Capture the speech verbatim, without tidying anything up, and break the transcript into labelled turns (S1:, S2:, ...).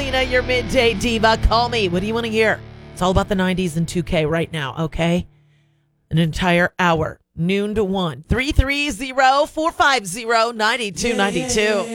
S1: Selena, your midday diva. Call me. What do you want to hear? It's all about the nineties and two K right now, okay? An entire hour, noon to one. three three zero, four five zero, nine two nine two.